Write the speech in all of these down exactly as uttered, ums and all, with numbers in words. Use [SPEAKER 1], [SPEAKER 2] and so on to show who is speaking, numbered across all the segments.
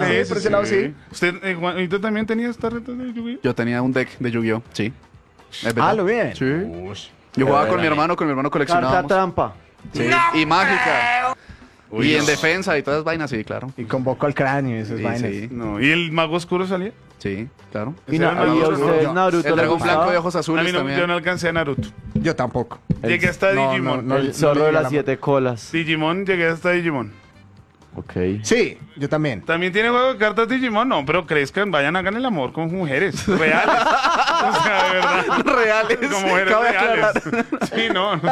[SPEAKER 1] sí,
[SPEAKER 2] sí,
[SPEAKER 1] por ese lado sí.
[SPEAKER 2] ¿Usted, eh, Juanito, también tenías tarjetas de Yu-Gi-Oh?
[SPEAKER 3] Yo tenía un deck de Yu-Gi-Oh, sí. Es verdad.
[SPEAKER 1] Ah, lo bien.
[SPEAKER 3] Sí.
[SPEAKER 1] Uy.
[SPEAKER 3] Yo jugaba
[SPEAKER 1] Pero
[SPEAKER 3] con mi
[SPEAKER 1] bueno.
[SPEAKER 3] hermano, con mi hermano
[SPEAKER 4] Carta
[SPEAKER 3] coleccionábamos.
[SPEAKER 4] trampa.
[SPEAKER 3] Sí. Y mágica.
[SPEAKER 2] Uy,
[SPEAKER 3] y en
[SPEAKER 2] no.
[SPEAKER 3] defensa y todas esas vainas, sí, claro.
[SPEAKER 1] Y convoco al cráneo y esas
[SPEAKER 3] Sí,
[SPEAKER 1] vainas.
[SPEAKER 3] sí.
[SPEAKER 2] No, ¿y el mago oscuro salía?
[SPEAKER 3] Sí, claro.
[SPEAKER 4] Y,
[SPEAKER 2] Ese
[SPEAKER 4] na-
[SPEAKER 2] era el
[SPEAKER 4] y
[SPEAKER 2] mago
[SPEAKER 4] a
[SPEAKER 2] oscuro.
[SPEAKER 4] ustedes
[SPEAKER 1] Yo-
[SPEAKER 4] Naruto
[SPEAKER 3] El
[SPEAKER 4] le
[SPEAKER 3] dragón blanco
[SPEAKER 4] gustaba.
[SPEAKER 3] de ojos
[SPEAKER 2] A
[SPEAKER 3] azules
[SPEAKER 2] mí no,
[SPEAKER 3] también.
[SPEAKER 2] yo no alcancé a Naruto.
[SPEAKER 1] Yo tampoco.
[SPEAKER 2] Llegué hasta
[SPEAKER 1] No,
[SPEAKER 2] Digimon.
[SPEAKER 1] no, no.
[SPEAKER 4] El zorro de
[SPEAKER 1] diga
[SPEAKER 4] las
[SPEAKER 1] la-
[SPEAKER 4] siete colas.
[SPEAKER 2] Digimon, llegué hasta Digimon.
[SPEAKER 4] Ok.
[SPEAKER 1] Sí, yo también.
[SPEAKER 2] ¿También tiene juego de cartas Digimon? No, pero crezcan, vayan, hagan el amor con mujeres reales. O sea, de verdad.
[SPEAKER 3] Reales.
[SPEAKER 2] Con mujeres
[SPEAKER 3] Cabe
[SPEAKER 2] reales.
[SPEAKER 3] aclarar.
[SPEAKER 2] Sí, no. no.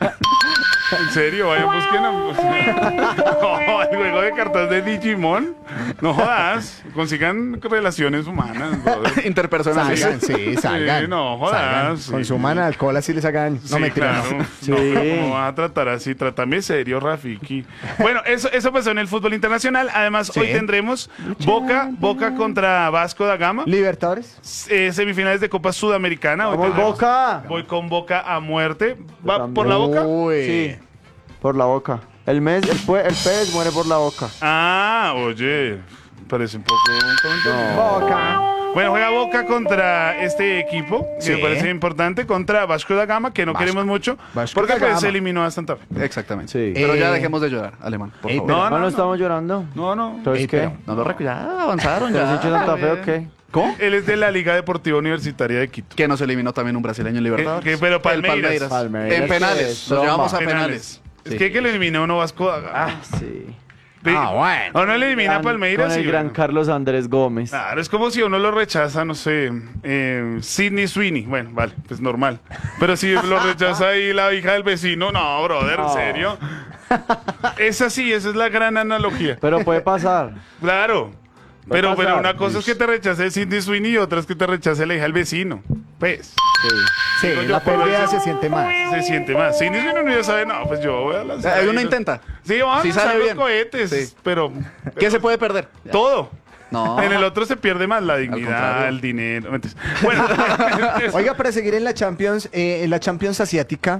[SPEAKER 2] En serio, vayan, busquen. a- o sea, no, el juego de cartas de Digimon. No jodas. Consigan relaciones humanas, brother.
[SPEAKER 3] Interpersonales.
[SPEAKER 1] Salgan, sí, salgan.
[SPEAKER 2] Sí, no, jodas,
[SPEAKER 1] Salgan.
[SPEAKER 2] sí.
[SPEAKER 1] Consuman alcohol así les hagan. No
[SPEAKER 2] Sí,
[SPEAKER 1] mentira,
[SPEAKER 2] claro.
[SPEAKER 1] no.
[SPEAKER 4] Sí.
[SPEAKER 2] No, pero ¿cómo vas a tratar así? Trátame serio, Rafiki. Bueno, eso, eso pasó en el fútbol internacional. Además,
[SPEAKER 1] Sí.
[SPEAKER 2] hoy tendremos Boca, Boca contra Vasco da Gama.
[SPEAKER 1] Libertadores.
[SPEAKER 2] Eh, semifinales de Copa Sudamericana. Hoy
[SPEAKER 4] ¡Vamos,
[SPEAKER 2] tendremos-
[SPEAKER 4] Boca!
[SPEAKER 2] Voy con Boca a muerte. ¿Va
[SPEAKER 4] también.
[SPEAKER 2] por la Boca?
[SPEAKER 1] Uy.
[SPEAKER 4] Sí. Por la boca. El mes, el, pue- el pez muere por la boca.
[SPEAKER 2] Ah, oye. Parece un poco un comentario.
[SPEAKER 1] Boca.
[SPEAKER 2] Bueno, juega Boca contra este equipo, que
[SPEAKER 1] Sí.
[SPEAKER 2] me parece importante, contra Vasco da Gama, que no
[SPEAKER 1] Vasco.
[SPEAKER 2] queremos mucho,
[SPEAKER 1] Vasco
[SPEAKER 2] porque
[SPEAKER 1] da
[SPEAKER 2] pues,
[SPEAKER 1] Gama.
[SPEAKER 2] se eliminó a Santa Fe.
[SPEAKER 3] Exactamente.
[SPEAKER 4] Sí.
[SPEAKER 3] Pero ya
[SPEAKER 1] Eh,
[SPEAKER 3] dejemos de llorar, alemán, por
[SPEAKER 1] Ey,
[SPEAKER 3] favor.
[SPEAKER 1] pero-
[SPEAKER 2] No,
[SPEAKER 4] No,
[SPEAKER 2] no,
[SPEAKER 4] no,
[SPEAKER 2] no.
[SPEAKER 4] estamos llorando.
[SPEAKER 2] No, no.
[SPEAKER 4] Entonces,
[SPEAKER 1] Ey,
[SPEAKER 4] ¿qué?
[SPEAKER 1] pero-
[SPEAKER 3] No lo recu- ya avanzaron,
[SPEAKER 4] ¿Te
[SPEAKER 3] ya.
[SPEAKER 4] has dicho Santa Fe o
[SPEAKER 3] bien.
[SPEAKER 4] qué?
[SPEAKER 3] ¿Cómo?
[SPEAKER 2] Él es de la Liga Deportiva Universitaria de Quito.
[SPEAKER 3] Que nos eliminó también un brasileño en Libertadores.
[SPEAKER 2] Que- que- pero
[SPEAKER 3] El
[SPEAKER 2] Palmeiras.
[SPEAKER 4] Palmeiras,
[SPEAKER 3] En penales.
[SPEAKER 4] que
[SPEAKER 3] Nos
[SPEAKER 4] somos.
[SPEAKER 3] llevamos a
[SPEAKER 2] Penales.
[SPEAKER 3] penales.
[SPEAKER 2] Es
[SPEAKER 3] Sí.
[SPEAKER 2] que que le eliminó uno Vasco da Gama.
[SPEAKER 4] Ah, sí.
[SPEAKER 1] Ah, bueno.
[SPEAKER 2] O no le elimina a
[SPEAKER 4] Gran-
[SPEAKER 2] Palmeiras.
[SPEAKER 4] Con el
[SPEAKER 2] y
[SPEAKER 4] gran
[SPEAKER 2] bueno.
[SPEAKER 4] Carlos Andrés Gómez.
[SPEAKER 2] Claro, es como si uno lo rechaza, no sé, eh, Sidney Sweeney. Bueno, vale, pues normal. Pero si lo rechaza ahí la hija del vecino, no, brother, ¿en
[SPEAKER 4] No.
[SPEAKER 2] serio? Es así, esa es la gran analogía.
[SPEAKER 4] Pero puede pasar.
[SPEAKER 2] Claro.
[SPEAKER 4] Va a
[SPEAKER 2] Pero, pero
[SPEAKER 4] pasar.
[SPEAKER 2] una cosa es que te rechace Sidney Sweeney y otra es que te rechace la hija del vecino. Pues,
[SPEAKER 4] Sí.
[SPEAKER 1] Sí,
[SPEAKER 2] Digo yo,
[SPEAKER 1] la
[SPEAKER 2] por
[SPEAKER 1] pérdida
[SPEAKER 2] eso-
[SPEAKER 1] se siente más.
[SPEAKER 2] se siente más. Sidney Sweeney uno ya sabe, no, pues yo voy a lanzar.
[SPEAKER 3] Eh,
[SPEAKER 2] ahí
[SPEAKER 3] uno
[SPEAKER 2] los-
[SPEAKER 3] intenta.
[SPEAKER 2] Sí, vamos
[SPEAKER 3] Si
[SPEAKER 2] a lanzar
[SPEAKER 3] sale
[SPEAKER 2] los
[SPEAKER 3] bien.
[SPEAKER 2] cohetes,
[SPEAKER 3] Sí.
[SPEAKER 2] pero...
[SPEAKER 3] ¿Qué se puede perder?
[SPEAKER 2] Todo.
[SPEAKER 3] No.
[SPEAKER 2] En el otro se pierde más la dignidad,
[SPEAKER 3] contrario.
[SPEAKER 2] el dinero. Mentiras. Bueno,
[SPEAKER 1] Oiga, para seguir en la Champions, eh, en la Champions asiática,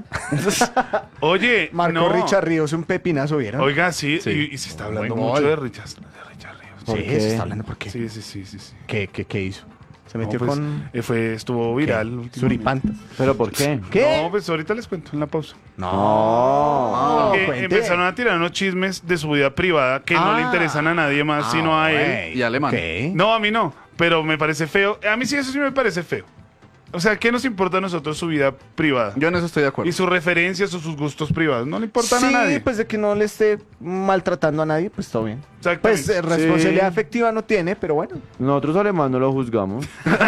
[SPEAKER 2] oye,
[SPEAKER 1] marcó
[SPEAKER 2] no.
[SPEAKER 1] Richard Ríos un pepinazo, ¿vieron?
[SPEAKER 2] Oiga, sí,
[SPEAKER 3] Sí.
[SPEAKER 2] Y, y se está hablando
[SPEAKER 1] Buen
[SPEAKER 2] mucho
[SPEAKER 1] gol.
[SPEAKER 2] de Richard, de Richard Ríos.
[SPEAKER 1] Sí,
[SPEAKER 4] ¿Por
[SPEAKER 1] se
[SPEAKER 4] qué?
[SPEAKER 1] está hablando por qué.
[SPEAKER 2] Sí, sí, sí, sí, sí.
[SPEAKER 1] ¿Qué, qué, qué hizo? Se metió
[SPEAKER 2] No, pues,
[SPEAKER 1] con
[SPEAKER 2] eh, fue, estuvo viral. últimamente.
[SPEAKER 1] Suripanta.
[SPEAKER 4] ¿Pero por qué?
[SPEAKER 1] ¿Qué?
[SPEAKER 2] No, pues ahorita les cuento en la pausa.
[SPEAKER 1] No,
[SPEAKER 2] Que
[SPEAKER 1] cuente.
[SPEAKER 2] empezaron a tirar unos chismes de su vida privada que no le
[SPEAKER 1] Ah.
[SPEAKER 2] interesan a nadie más, sino a él.
[SPEAKER 1] güey.
[SPEAKER 3] Y alemán.
[SPEAKER 1] Ok.
[SPEAKER 2] No, a mí no, pero me parece feo. A mí sí, eso sí me parece feo. O sea, ¿qué nos importa a nosotros su vida privada?
[SPEAKER 3] Yo en eso estoy de
[SPEAKER 2] Y
[SPEAKER 3] acuerdo.
[SPEAKER 2] sus referencias o sus gustos privados. No le importan
[SPEAKER 1] Sí,
[SPEAKER 2] a nadie.
[SPEAKER 1] pues de que no le esté maltratando a nadie, pues todo bien.
[SPEAKER 2] Exactamente.
[SPEAKER 1] Pues eh, responsabilidad
[SPEAKER 4] Sí.
[SPEAKER 1] afectiva no tiene, pero bueno.
[SPEAKER 4] Nosotros alemán no lo juzgamos.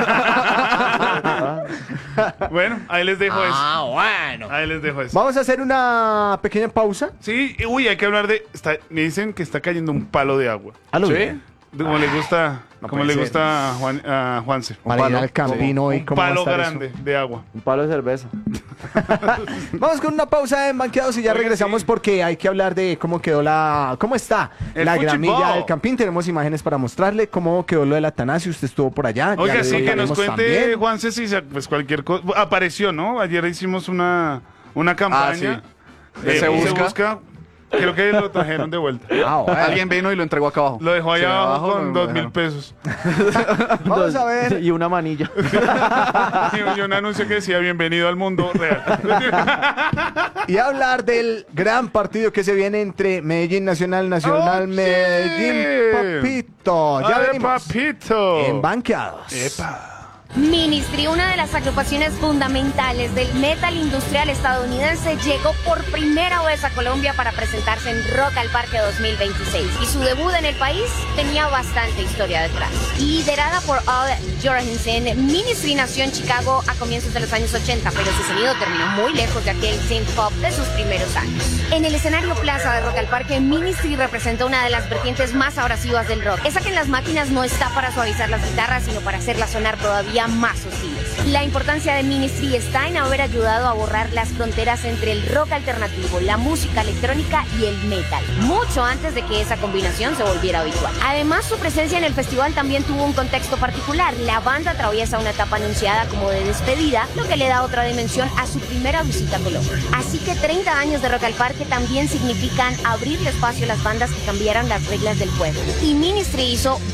[SPEAKER 2] Bueno, ahí les dejo
[SPEAKER 1] Ah, bueno.
[SPEAKER 2] eso. Ahí les dejo eso.
[SPEAKER 1] Vamos a hacer una pequeña pausa.
[SPEAKER 2] Sí, y, uy, hay que hablar de. Está, me dicen que está cayendo un palo de agua.
[SPEAKER 1] A lo
[SPEAKER 3] ¿Sí?
[SPEAKER 1] bien.
[SPEAKER 2] De Como le gusta,
[SPEAKER 1] No
[SPEAKER 2] como
[SPEAKER 1] puede
[SPEAKER 2] le
[SPEAKER 1] ser.
[SPEAKER 2] gusta a, Juan, a Juanse.
[SPEAKER 1] Para ir
[SPEAKER 3] palo.
[SPEAKER 1] al campino y
[SPEAKER 2] Un
[SPEAKER 1] cómo va a
[SPEAKER 2] palo
[SPEAKER 1] estar
[SPEAKER 2] grande
[SPEAKER 1] eso.
[SPEAKER 2] de agua.
[SPEAKER 4] Un palo de cerveza.
[SPEAKER 1] Vamos con una pausa en Banqueados y ya
[SPEAKER 2] Oiga,
[SPEAKER 1] regresamos
[SPEAKER 2] sí.
[SPEAKER 1] porque hay que hablar de cómo quedó la... ¿Cómo está
[SPEAKER 2] El
[SPEAKER 1] la
[SPEAKER 2] fútbol.
[SPEAKER 1] gramilla del Campín? Tenemos imágenes para mostrarle cómo quedó lo del Atanasio. Usted estuvo por allá. ya
[SPEAKER 2] Oiga,
[SPEAKER 1] le
[SPEAKER 2] sí, que nos
[SPEAKER 1] contaremos
[SPEAKER 2] cuente
[SPEAKER 1] también.
[SPEAKER 2] Juanse si se- pues cualquier cosa. Apareció, ¿no? Ayer hicimos una, una campaña.
[SPEAKER 3] Ah, sí. De Se Busca.
[SPEAKER 2] Creo que lo trajeron de vuelta.
[SPEAKER 1] Ah, bueno.
[SPEAKER 3] Alguien vino y lo entregó acá abajo.
[SPEAKER 2] Lo dejó allá
[SPEAKER 3] Sí,
[SPEAKER 2] abajo con
[SPEAKER 3] lo
[SPEAKER 2] dos mil
[SPEAKER 3] dejaron.
[SPEAKER 2] pesos.
[SPEAKER 1] Vamos a ver.
[SPEAKER 4] Y una manilla.
[SPEAKER 2] Y un anuncio que decía bienvenido al mundo real.
[SPEAKER 1] Y hablar del gran partido que se viene entre Medellín Nacional, Nacional,
[SPEAKER 2] ¡Oh, sí!
[SPEAKER 1] Medellín, Papito. Ya
[SPEAKER 2] ¡Ay,
[SPEAKER 1] venimos
[SPEAKER 2] papito!
[SPEAKER 1] en Banqueados.
[SPEAKER 2] Epa.
[SPEAKER 5] Ministry, una de las agrupaciones fundamentales del metal industrial estadounidense, llegó por primera vez a Colombia para presentarse en Rock al Parque dos mil veintiséis. Y su debut en el país tenía bastante historia detrás. Liderada por Al Jorgensen, Ministry nació en Chicago a comienzos de los años ochenta, pero su sonido terminó muy lejos de aquel synth pop de sus primeros años. En el escenario plaza de Rock al Parque, Ministry representa una de las vertientes más abrasivas del rock. Esa que en las máquinas no está para suavizar las guitarras, sino para hacerlas sonar todavía más hostiles. La importancia de Ministry está en haber ayudado a borrar las fronteras entre el rock alternativo, la música electrónica y el metal, mucho antes de que esa combinación se volviera habitual. Además, su presencia en el festival también tuvo un contexto particular. La banda atraviesa una etapa anunciada como de despedida, lo que le da otra dimensión a su primera visita a Colombia. Así que treinta años de Rock al Parque también significan abrirle espacio a las bandas que cambiaran las reglas del juego. Y Ministry hizo